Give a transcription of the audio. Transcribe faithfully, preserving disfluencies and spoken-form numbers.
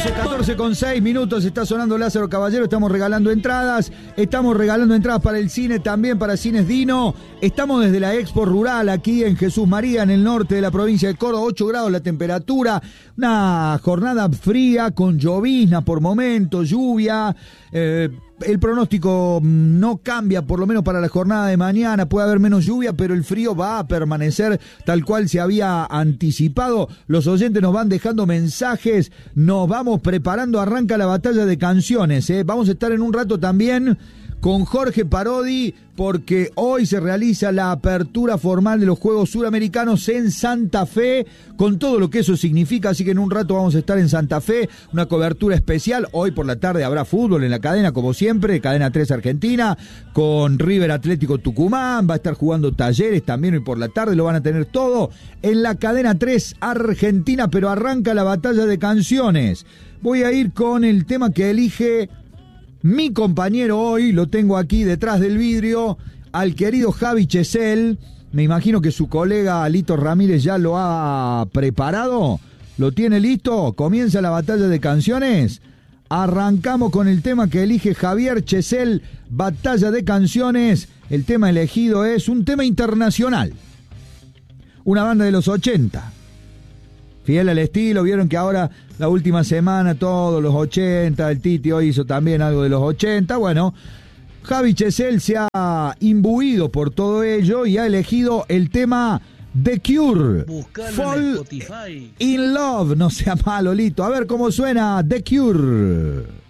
catorce, catorce con seis minutos, está sonando Lázaro Caballero, estamos regalando entradas, estamos regalando entradas para el cine, también para Cines Dino, estamos desde la Expo Rural aquí en Jesús María, en el norte de la provincia de Córdoba, ocho grados la temperatura, una jornada fría con llovizna por momentos, lluvia, eh, el pronóstico no cambia, por lo menos para la jornada de mañana, puede haber menos lluvia, pero el frío va a permanecer tal cual se había anticipado. Los oyentes nos van dejando mensajes, nos vamos preparando, arranca la batalla de canciones, ¿eh? Vamos a estar en un rato también con Jorge Parodi, porque hoy se realiza la apertura formal de los Juegos Suramericanos en Santa Fe, con todo lo que eso significa, así que en un rato vamos a estar en Santa Fe, una cobertura especial. Hoy por la tarde habrá fútbol en la cadena, como siempre, Cadena tres Argentina, con River Atlético Tucumán, va a estar jugando Talleres también hoy por la tarde, lo van a tener todo en la Cadena tres Argentina, pero arranca la batalla de canciones. Voy a ir con el tema que elige mi compañero hoy, lo tengo aquí detrás del vidrio, al querido Javi Chesel. Me imagino que su colega Alito Ramírez ya lo ha preparado. ¿Lo tiene listo? ¿Comienza la batalla de canciones? Arrancamos con el tema que elige Javier Chesel, batalla de canciones. El tema elegido es un tema internacional. Una banda de los ochenta. Fiel al estilo, vieron que ahora la última semana todos los ochenta, el Titi hoy hizo también algo de los ochenta, bueno, Javi Chesel se ha imbuido por todo ello y ha elegido el tema The Cure, Buscalo Fall en Spotify. in Love, no sea malo, Lito, a ver cómo suena The Cure.